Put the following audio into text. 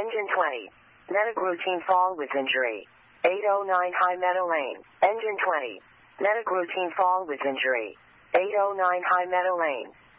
Engine 20. Medic routine fall with injury. 809 High Meadow Lane. Engine 20. Medic routine fall with injury. 809 High Meadow Lane.